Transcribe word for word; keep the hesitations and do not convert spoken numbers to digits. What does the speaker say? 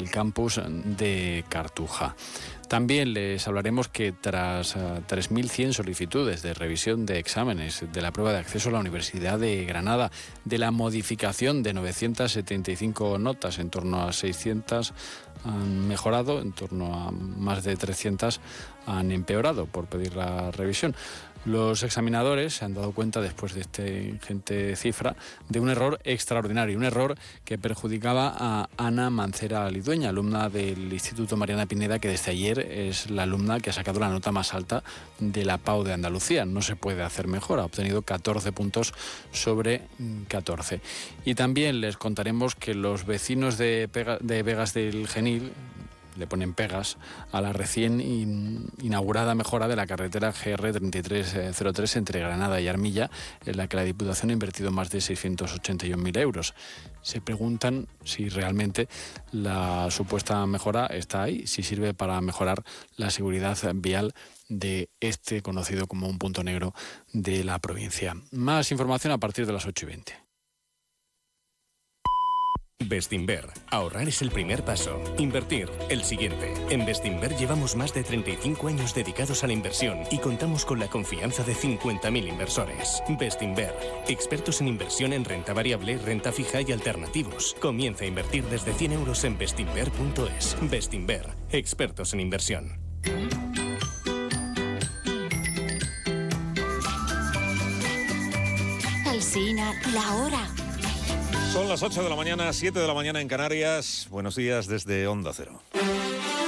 el campus de Cartuja. También les hablaremos que tras uh, tres mil cien solicitudes de revisión de exámenes de la prueba de acceso a la Universidad de Granada, de la modificación de novecientas setenta y cinco notas, en torno a seiscientas han mejorado, en torno a más de trescientas han empeorado por pedir la revisión. Los examinadores se han dado cuenta, después de esta ingente cifra, de un error extraordinario, un error que perjudicaba a Ana Mancera Lidueña, alumna del Instituto Mariana Pineda, que desde ayer es la alumna que ha sacado la nota más alta de la P A U de Andalucía. No se puede hacer mejor, ha obtenido catorce puntos sobre catorce. Y también les contaremos que los vecinos de, Pega, de Vegas del Genil le ponen pegas a la recién in, inaugurada mejora de la carretera G R treinta y tres cero tres entre Granada y Armilla, en la que la Diputación ha invertido más de seiscientos ochenta y un mil euros. Se preguntan si realmente la supuesta mejora está ahí, si sirve para mejorar la seguridad vial de este conocido como un punto negro de la provincia. Más información a partir de las ocho y veinte. Bestinver. Ahorrar es el primer paso. Invertir, el siguiente. En Bestinver llevamos más de treinta y cinco años dedicados a la inversión y contamos con la confianza de cincuenta mil inversores. Bestinver. Expertos en inversión en renta variable, renta fija y alternativos. Comienza a invertir desde cien euros en bestinver punto es. Bestinver. Expertos en inversión. Alsina, la hora. Son las ocho de la mañana, siete de la mañana en Canarias. Buenos días desde Onda Cero.